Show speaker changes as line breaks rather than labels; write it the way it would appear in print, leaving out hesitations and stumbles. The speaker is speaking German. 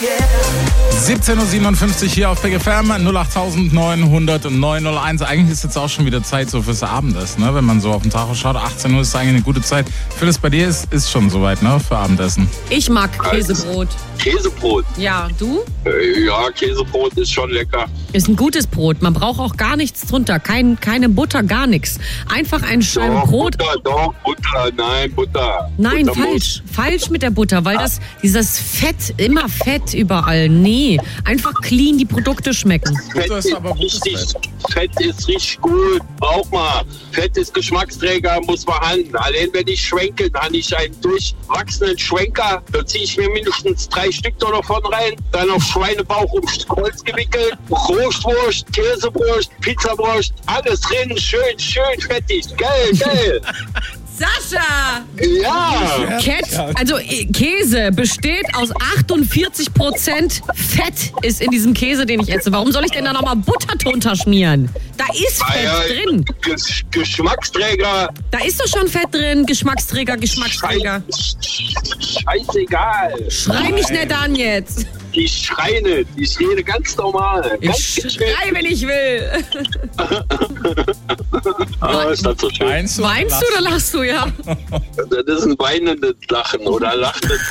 17.57 Uhr hier auf Big FM, 08900 Eigentlich ist jetzt auch schon wieder Zeit so fürs Abendessen, ne? Wenn man so auf den Tacho schaut. 18 Uhr ist eigentlich eine gute Zeit. Phyllis, bei dir ist schon soweit, ne? Für Abendessen.
Ich mag Käsebrot.
Käsebrot?
Ja, du?
Ja, Käsebrot ist schon lecker.
Ist ein gutes Brot. Man braucht auch gar nichts drunter. Keine Butter, gar nichts. Einfach ein Scheiben Brot.
Butter.
Nein,
Butter
falsch. Falsch mit der Butter, weil dieses Fett, immer Fett überall. Nee, einfach clean die Produkte schmecken.
Fett ist aber Fett ist richtig gut. Braucht man. Fett ist Geschmacksträger, muss man haben. Allein wenn ich schwenke, dann habe ich einen durchwachsenen Schwenker. Da ziehe ich mir mindestens 3 Stück da davon rein. Dann auf Schweinebauch um Holz gewickelt. Rohstwurst, Käsewurst, Pizzawurst. Alles drin. Schön fettig. Geil.
Sascha!
Ja!
Also Käse besteht aus 48% Fett ist in diesem Käse, den ich esse. Warum soll ich denn da nochmal Butter drunter schmieren? Da ist Fett drin.
Geschmacksträger.
Da ist doch schon Fett drin. Geschmacksträger.
Scheißegal.
Schrei mich nicht an jetzt.
Ich schreie nicht. Ich rede ganz normal.
Ich schrei, wenn ich will.
Ist das so schön?
Weinst du
oder lachst du, ja?
Das ist ein weinendes Lachen oder lachendes